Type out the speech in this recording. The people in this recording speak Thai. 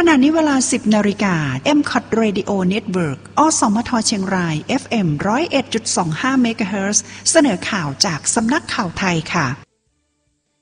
ณะนี้เวลา 10 นาฬิกา MCOT Radio Network อสมทเชียงราย FM 101.25 เมกะเฮิรตซ์เสนอข่าวจากสำนักข่าวไทยค่ะ